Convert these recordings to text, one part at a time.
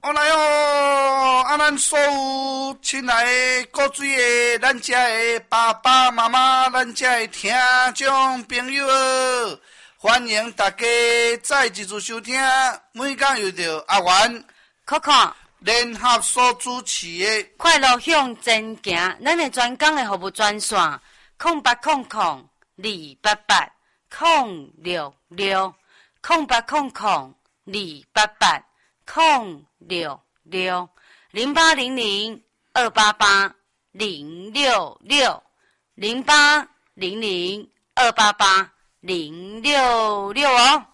我来哦！咱所有亲爱的各水的，咱遮的爸爸妈妈，咱遮的听众朋友，欢迎大家再一次收听。每天又到阿元、 Coco 联合所主持的快乐向前行，咱的专讲的服务专线0800-288-066，0800-288-066哦。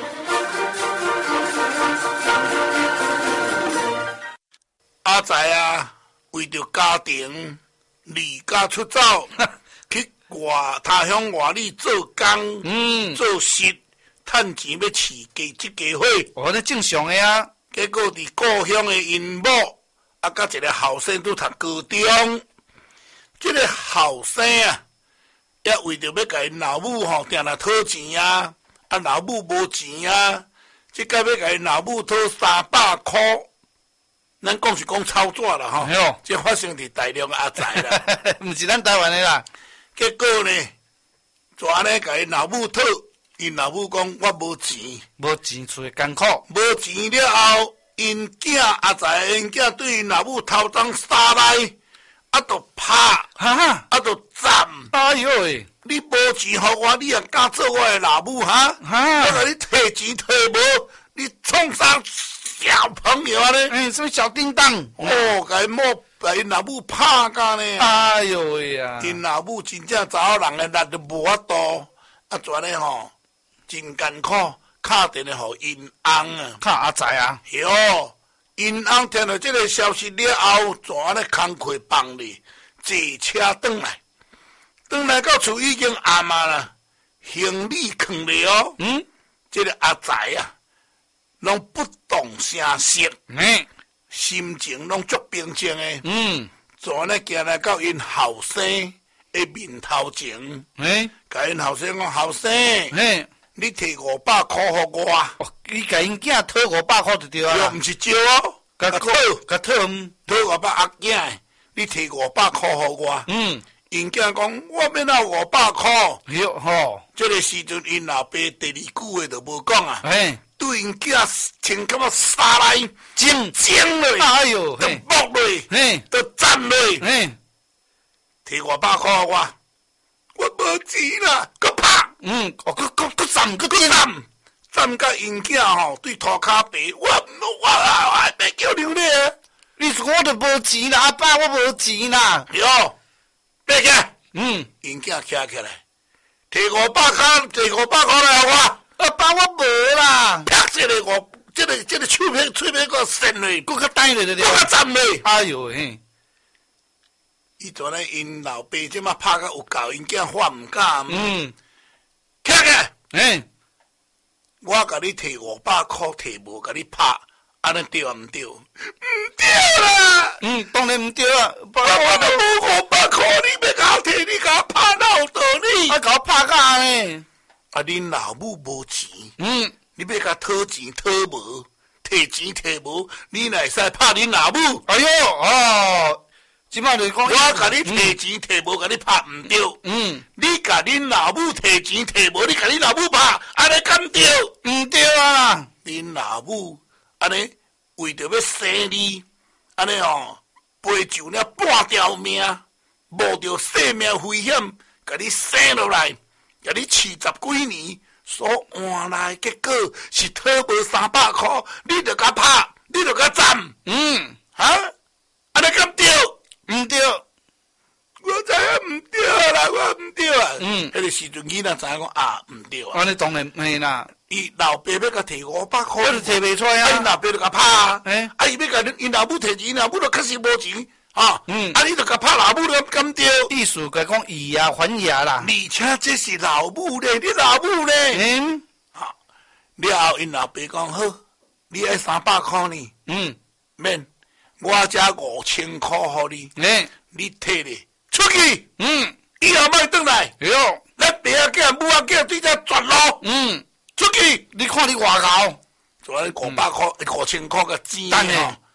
阿财啊，为着家庭离家出走，去他乡外里做工，做事，趁钱要饲家这家伙。 那正常的啊。 结果伫故乡的因某，甲一个后生拄读高中，这个后生啊，也为着要甲因老母定定讨钱啊，老母无钱啊，这个要甲因老母讨300块。咱讲是讲操作啦这发生伫大陆阿财啦， 毋是咱台湾的啦。 结果呢，怎呢？甲因老母讨，因老母讲我无钱， 无钱厝艰苦， 无钱了后，因囝阿财因囝对因老母头当杀来，就拍，就斩。 哎呦喂！ 你无钱互我，你也敢做我的老母我甲你摕钱摕无，你创啥？小朋友呢？ 什么小叮当？ 甲因老母拍甲呢？ 哎呦喂啊！ 因老母真正查某人的力就无法度，全呢真艰苦，敲电话互因翁啊， 敲阿财啊。 哟，因翁听到这个消息了后，全呢工课放哩，坐车转来到厝已经暗啊啦，行李放咧哦。这个阿财啊。拢不动声色，心情拢足平静的。怎呢行来到因后生的面头前，甲因后生讲：后生，你摕500块互我。 你甲因囝讨500块就对啊。 又毋是少哦， 甲讨 500阿囝，你摕500块互我。因囝讲：我免拿500块。这个时阵，因老爸第2句话就无讲啊。对因囝穿感觉杀来，精落， 哎呦， 就剥落，就斩落，摕500块我无钱啦，搁拍， 搁斩， 斩甲因囝对涂骹白，我别叫流咧， 你说我都无钱啦，阿爸我无钱啦， 哟，别起来，因囝起来，摕500块来我。 阿爸，我无啦！ 啪！这个手片个伸落， 搁较呆落， 搁较站落。 哎呦嘿！ 伊昨呢，因老爸即马拍甲有够，因囝发毋敢。起来！我甲你摕500块，摕无甲你拍，安尼对啊毋对？毋对啦！ 当然毋对啊！ 我都无500块，你要甲我摕，你甲我拍哪有道理？ 我甲我拍甲安尼。 恁老母无钱，你要甲讨钱讨无，摕钱摕无，你哪会使拍恁老母？ 哎呦即摆就是讲， 我甲你摕钱摕无，甲你拍毋对。你甲恁老母摕钱摕无，你甲恁老母拍，安尼敢对？ 毋对啊！ 恁老母安尼为着要生你，安尼陪就了半条命，冒着生命危险，甲你生落来。甲你40几年所换来结果是讨无300块，你着甲拍，你着甲斩。安尼敢对？ 毋对， 我知影毋对啦，我毋对啊。迄个时阵囡仔知影讲毋对啊。 安尼当然嘿啦。 伊老爸要甲摕500块， 我就摕袂出来啊。 因老爸就甲拍啊。伊要甲因老母摕钱，老母就确实无钱。你就甲拍老母，你敢对？ 意思甲讲以牙还牙啦。 而且这是老母咧，你老母咧。了后因老爸讲好，你爱300块呢。免，我这5000块互你。你摕咧出去。以后莫转来。咱爸仔囝、母仔囝对这绝路。出去， 你看你外头， 就500块、5000块个钱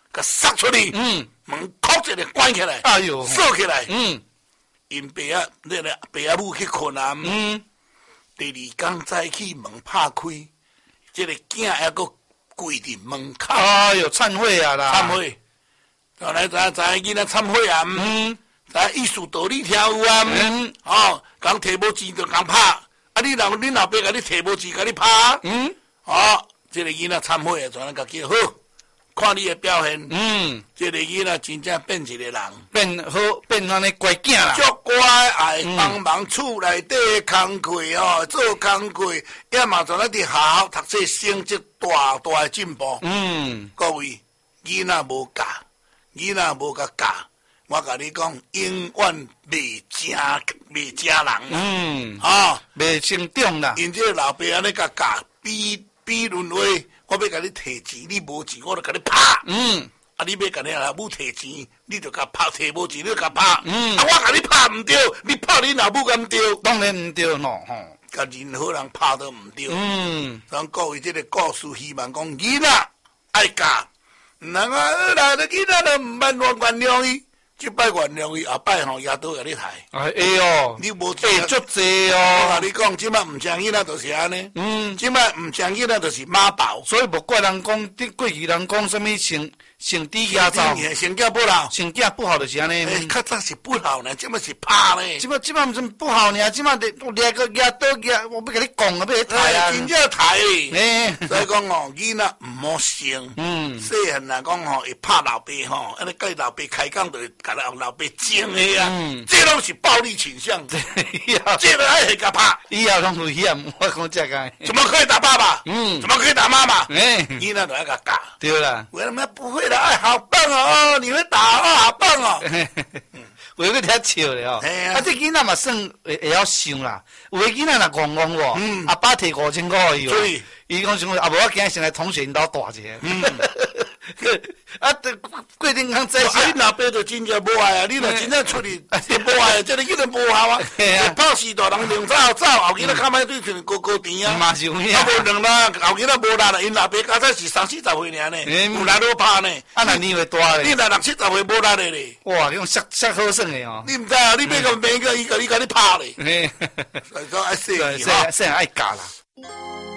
甲塞出去，门扣一个关起来， 哎呦， 锁起来，因爸啊，那个爸啊母去困啊，第二天早起门拍开，这个囝还阁跪伫门口， 哎呦，忏悔啊啦， 忏悔，后来知囡仔忏悔啊，知意思道理听有啊，哦，讲摕无钱就讲拍，啊你老爸甲你摕无钱甲你拍，哦，这个囡仔忏悔啊，全甲叫好。看你的表现，这个囡仔真正变一个人， 变好变安尼乖囝啦， 足乖，爱帮忙厝内底工课哦，做工课，也嘛在那伫学校读册，成绩大的进步。各位囡仔无教，囡仔无甲教，我甲你讲，永远未成人。 未成长啦。 因这个老爸安尼甲教，比论话。我要甲你摕钱，你无钱，我就甲你拍。啊，你要甲你老母摕钱，你就甲拍；摕无钱，你就甲拍。啊，我甲你拍唔对，你拍你老母敢对？ 当然唔对咯，吼。 甲任何人拍都唔对。咱各位这个故事，希望讲囡仔爱教，人啊，来了囡仔都唔免原谅伊，即摆原谅伊，后摆吼也都甲你刣。 哎哦， 你无足济哦。 我甲你讲，即摆唔像囡仔就是安尼。即摆唔像囡仔就是妈宝。 所以无怪人讲，过去人讲什么成低压造， 成囝不好， 成囝不好就是安尼。 较早是不好呢，即摆是拍呢。 即摆唔是不好呢，即摆掠个掠倒掠，我要甲你讲啊，要刣啊， 真正刣诶。 所以讲哦，囡仔唔好生。细汉人讲吼，会拍老爸吼，安尼甲老爸开讲就甲老爸争的啊。这拢是暴力倾向。这个爱甲拍。 以后拢危险，我讲这个。 怎么可以打爸爸？怎么可以打妈妈？囡仔就爱甲教。 对啦。 为什么不会的？哎，好棒哦！你会打哦，好棒哦！ 有个听笑的哦。啊，这囡仔嘛算会晓想啦。有个囡仔若戆戆喎，阿爸摕5000块伊哦，伊讲想啊，无我今日先来同学因兜大一下。啊，过阵讲再啊，你老爸就真正无爱啊！你若真正出去无爱，这个囡仔无效啊！拍死大人两走，后囡仔较歹对像高甜啊！ 嘛是有影。 啊，无两啦，后囡仔无力啦，因老爸较早是30-40岁尔呢，有力都拍呢。 啊，那年岁大咧。 你若60-70岁无力的咧。 哇，用sắc好耍的哦。 你唔知啊？你要甲伊甲你拍咧。 嘿， 所以讲爱细细爱教啦。